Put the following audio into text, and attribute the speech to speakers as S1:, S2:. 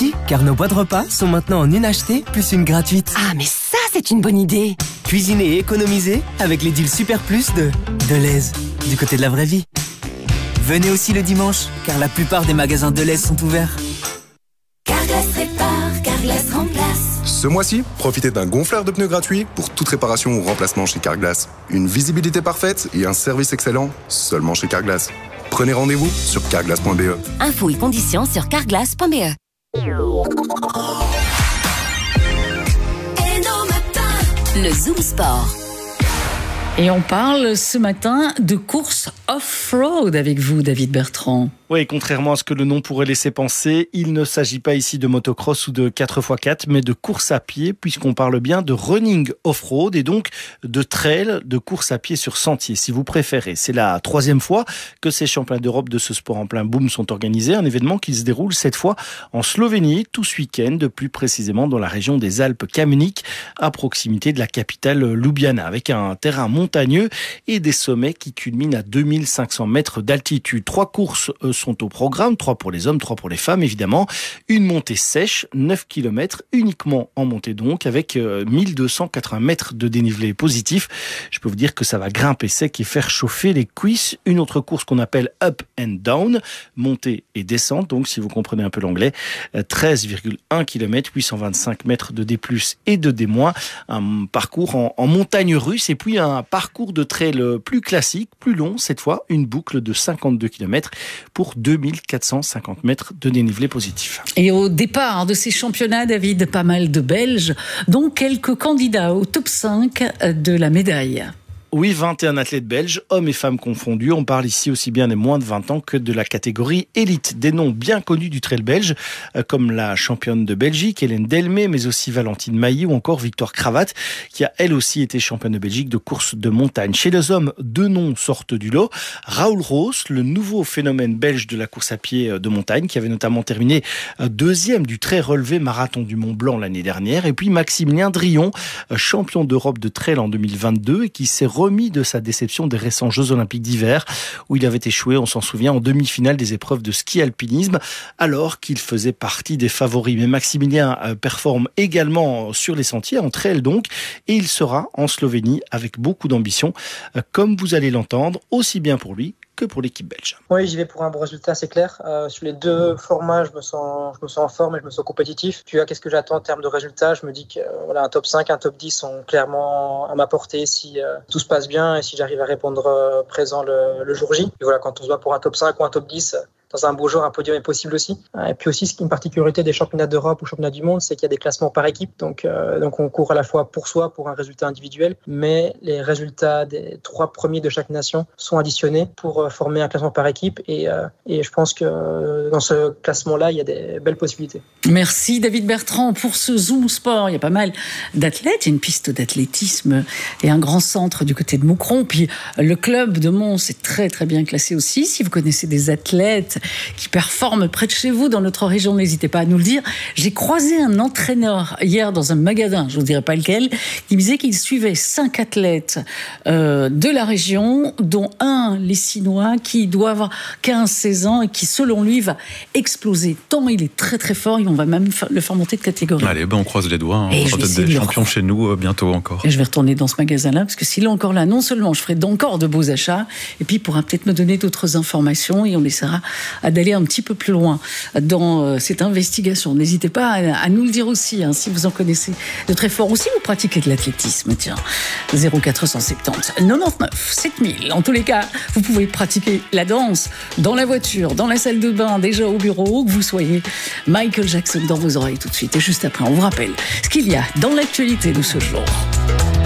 S1: aussi, car nos boîtes repas sont maintenant en une achetée plus une gratuite.
S2: Ah, mais ça, c'est une bonne idée.
S1: Cuisiner et économiser avec les deals Super Plus de Delhaize, du côté de la vraie vie. Venez aussi le dimanche, car la plupart des magasins Delhaize sont ouverts.
S3: Carglass répare, Carglass remplace.
S4: Ce mois-ci, profitez d'un gonfleur de pneus gratuit pour toute réparation ou remplacement chez Carglass. Une visibilité parfaite et un service excellent seulement chez Carglass. Prenez rendez-vous sur carglass.be.
S2: Infos et conditions sur carglass.be. Le Zoom Sport.
S5: Et on parle ce matin de course off-road avec vous, David Bertrand.
S6: Oui, contrairement à ce que le nom pourrait laisser penser, il ne s'agit pas ici de motocross ou de 4x4, mais de course à pied, puisqu'on parle bien de running off-road et donc de trail, de course à pied sur sentier, si vous préférez. C'est la 3e fois que ces championnats d'Europe de ce sport en plein boom sont organisés, un événement qui se déroule cette fois en Slovénie, tout ce week-end, plus précisément dans la région des Alpes Kamenic, à proximité de la capitale Ljubljana, avec un terrain montagneux et des sommets qui culminent à 2500 mètres d'altitude. 3 courses sont au programme, 3 pour les hommes, 3 pour les femmes évidemment. Une montée sèche, 9 km uniquement en montée donc, avec 1280 mètres de dénivelé positif. Je peux vous dire que ça va grimper sec et faire chauffer les cuisses. Une autre course qu'on appelle up and down, montée et descente, donc si vous comprenez un peu l'anglais, 13,1 km, 825 mètres de D+, et de D-, un parcours en montagne russe et puis un parcours de trail plus classique, plus long cette fois, une boucle de 52 km pour 2450 mètres de dénivelé positif.
S5: Et au départ de ces championnats, David, pas mal de Belges, dont quelques candidats au top 5 de la médaille.
S6: Oui, 21 athlètes belges, hommes et femmes confondus. On parle ici aussi bien des moins de 20 ans que de la catégorie élite. Des noms bien connus du trail belge, comme la championne de Belgique, Hélène Delmé, mais aussi Valentine Mailly ou encore Victoire Cravatte, qui a elle aussi été championne de Belgique de course de montagne. Chez les hommes, 2 noms sortent du lot. Raoul Roos, le nouveau phénomène belge de la course à pied de montagne, qui avait notamment terminé 2e du très relevé marathon du Mont Blanc l'année dernière. Et puis Maximilien Drillon, champion d'Europe de trail en 2022 et qui s'est remis de sa déception des récents Jeux Olympiques d'hiver où il avait échoué, on s'en souvient, en demi-finale des épreuves de ski-alpinisme alors qu'il faisait partie des favoris. Mais Maximilien performe également sur les sentiers, en trail donc, et il sera en Slovénie avec beaucoup d'ambition, comme vous allez l'entendre, aussi bien pour lui que pour l'équipe belge.
S7: Oui, j'y vais pour un bon résultat, c'est clair. Sur les 2 formats, je me sens en forme et je me sens compétitif. Puis qu'est-ce que j'attends en termes de résultats? Je me dis que un top 5, un top 10 sont clairement à ma portée si tout se passe bien et si j'arrive à répondre présent le jour J. Et voilà, quand on se bat pour un top 5 ou un top 10, dans un beau jour, un podium est possible aussi. Et puis aussi, ce qui est une particularité des championnats d'Europe ou championnats du monde, c'est qu'il y a des classements par équipe. Donc on court à la fois pour soi, pour un résultat individuel, mais les résultats des 3 premiers de chaque nation sont additionnés pour former un classement par équipe. Et je pense que dans ce classement-là, il y a des belles possibilités.
S5: Merci David Bertrand pour ce Zoom Sport. Il y a pas mal d'athlètes, il y a une piste d'athlétisme et un grand centre du côté de Moucron. Puis le club de Mons est très très bien classé aussi. Si vous connaissez des athlètes qui performent près de chez vous dans notre région, n'hésitez pas à nous le dire. J'ai croisé un entraîneur hier dans un magasin, je ne vous dirai pas lequel, qui me disait qu'il suivait 5 athlètes de la région, dont un, les Sinois, qui doit avoir 15-16 ans et qui, selon lui, va exploser. Tant il est très très fort, et on va même le faire monter de catégorie.
S8: Allez, on croise les doigts. On sera peut-être des champions chez nous bientôt encore.
S5: Et je vais retourner dans ce magasin-là, parce que s'il est encore là, non seulement je ferai encore de beaux achats, et puis il pourra peut-être me donner d'autres informations, et on essaiera d'aller un petit peu plus loin dans cette investigation. N'hésitez pas à nous le dire aussi, si vous en connaissez de très fort. Ou si vous pratiquez de l'athlétisme, tiens, 0470 99 7000. En tous les cas, vous pouvez pratiquer la danse dans la voiture, dans la salle de bain, déjà au bureau, où que vous soyez. Michael Jackson dans vos oreilles tout de suite. Et juste après, on vous rappelle ce qu'il y a dans l'actualité de ce jour.